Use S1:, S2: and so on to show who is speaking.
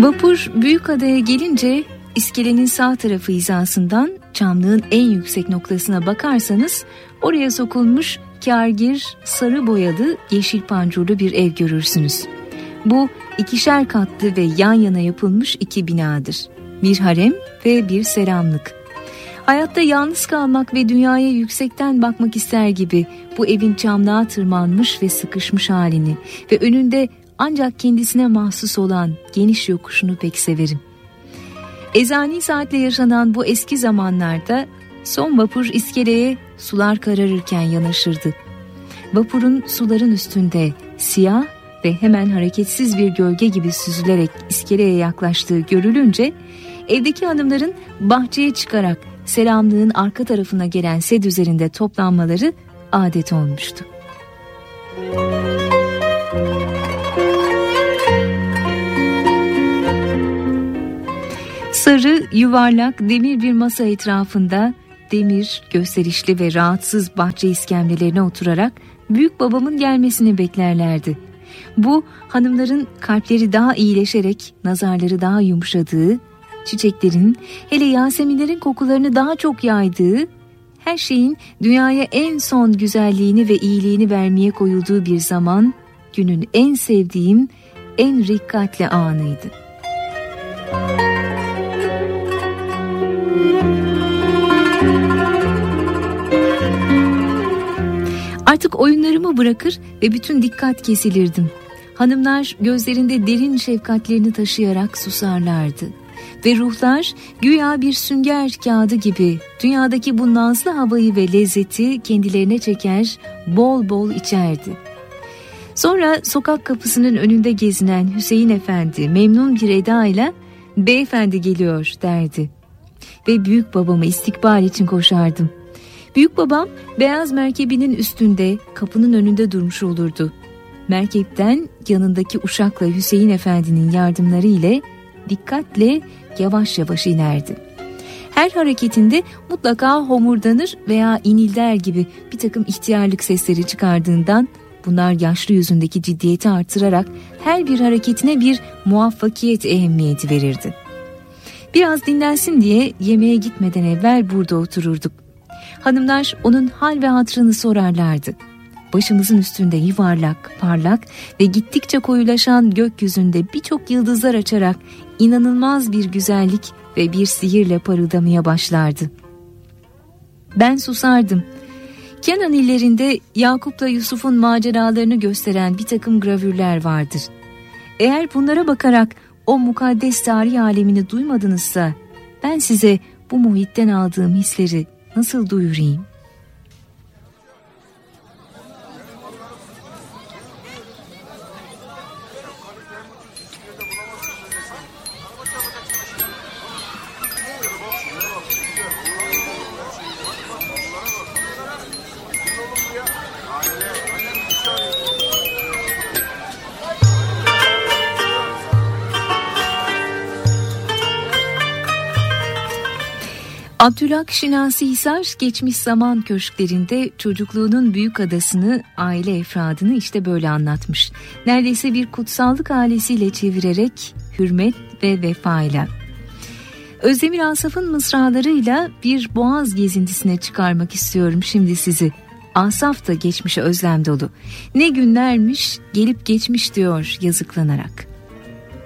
S1: Vapur Büyükada'ya gelince iskelenin sağ tarafı hizasından çamlığın en yüksek noktasına bakarsanız oraya sokulmuş kârgir sarı boyalı yeşil pancurlu bir ev görürsünüz. Bu 2'şer katlı ve yan yana yapılmış 2 binadır. Bir harem ve bir selamlık. Hayatta yalnız kalmak ve dünyaya yüksekten bakmak ister gibi bu evin çamlığa tırmanmış ve sıkışmış halini ve önünde ancak kendisine mahsus olan geniş yokuşunu pek severim. Ezani saatle yaşanan bu eski zamanlarda son vapur iskeleye sular kararırken yanaşırdı. Vapurun suların üstünde siyah ve hemen hareketsiz bir gölge gibi süzülerek iskeleye yaklaştığı görülünce evdeki hanımların bahçeye çıkarak selamlığın arka tarafına gelen sed üzerinde toplanmaları adet olmuştu. Sarı, yuvarlak, demir bir masa etrafında demir, gösterişli ve rahatsız bahçe iskemlelerine oturarak büyük babamın gelmesini beklerlerdi. Bu, hanımların kalpleri daha iyileşerek nazarları daha yumuşadığı, çiçeklerin, hele yaseminlerin kokularını daha çok yaydığı, her şeyin dünyaya en son güzelliğini ve iyiliğini vermeye koyulduğu bir zaman, günün en sevdiğim, en rikkatli anıydı. Artık oyunlarımı bırakır ve bütün dikkat kesilirdim. Hanımlar gözlerinde derin şefkatlerini taşıyarak susarlardı. Ve ruhlar güya bir sünger kağıdı gibi dünyadaki bu nazlı havayı ve lezzeti kendilerine çeker, bol bol içerdi. Sonra sokak kapısının önünde gezinen Hüseyin Efendi memnun bir edayla "Beyefendi geliyor" derdi. Ve büyük babamı istikbal için koşardım. Büyük babam beyaz merkebinin üstünde kapının önünde durmuş olurdu. Merkepten yanındaki uşakla Hüseyin Efendi'nin yardımları ile dikkatle yavaş yavaş inerdi. Her hareketinde mutlaka homurdanır veya inilder gibi bir takım ihtiyarlık sesleri çıkardığından bunlar yaşlı yüzündeki ciddiyeti artırarak her bir hareketine bir muvaffakiyet ehemmiyeti verirdi. Biraz dinlensin diye yemeğe gitmeden evvel burada otururduk. Hanımlar onun hal ve hatırını sorarlardı. Başımızın üstünde yuvarlak, parlak ve gittikçe koyulaşan gökyüzünde birçok yıldızlar açarak inanılmaz bir güzellik ve bir sihirle parıldamaya başlardı. Ben susardım. Kenan illerinde Yakup'la Yusuf'un maceralarını gösteren bir takım gravürler vardır. Eğer bunlara bakarak o mukaddes tarih alemini duymadınızsa ben size bu muhitten aldığım hisleri nasıl duyurayım? Abdülhak Şinasi Hisar geçmiş zaman köşklerinde çocukluğunun büyük adasını, aile efradını işte böyle anlatmış. Neredeyse bir kutsallık ailesiyle çevirerek hürmet ve vefayla. Özdemir Asaf'ın mısralarıyla bir boğaz gezintisine çıkarmak istiyorum şimdi sizi. Asaf da geçmişe özlem dolu. Ne günlermiş gelip geçmiş diyor yazıklanarak.